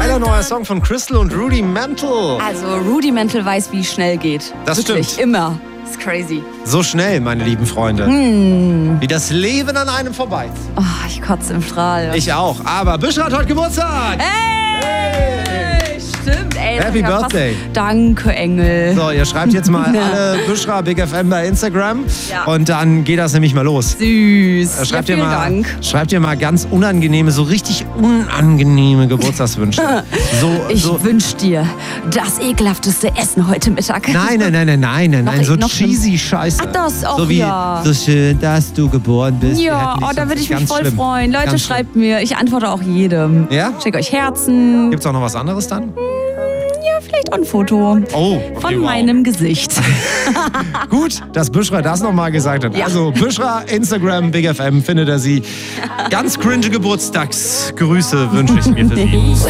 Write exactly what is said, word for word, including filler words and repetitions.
Geiler neuer Song von Crystal und Rudimental. Also Rudimental weiß, wie schnell geht. Das Wirklich, stimmt. immer. Das ist crazy. So schnell, meine lieben Freunde. Hm. Wie das Leben an einem vorbei. Oh, ich kotze im Strahl. Ich auch. Aber Büschra hat heute Geburtstag. Hey! Stimmt, ey. Happy ja Birthday. Fast... Danke, Engel. So, ihr schreibt jetzt mal alle Büschra Big F M bei Instagram. Ja. Und dann geht das nämlich mal los. Süß. Schreibt, ja, ihr vielen mal, Dank. schreibt ihr mal ganz unangenehme, so richtig unangenehme Geburtstagswünsche. So, Ich so, wünsch dir das ekelhafteste Essen heute Mittag. nein, nein, nein, nein, nein, nein, nein, so noch cheesy Scheiße. Ach, das auch, so wie, ja. so schön, dass du geboren bist. Wir Ja, hätten dich oh, da sonst würde ich mich ganz voll schlimm. freuen. Leute, Ganz schreibt mir. Ich antworte auch jedem. Ja? Schickt euch Herzen. Gibt's auch noch was anderes dann? Ja, vielleicht auch ein Foto. Oh, okay, Von wow. meinem Gesicht. Gut, dass Büschra das nochmal gesagt hat. Ja. Also Büschra, Instagram, Big F M, findet er sie. Ganz cringe Geburtstagsgrüße wünsche ich mir für sie.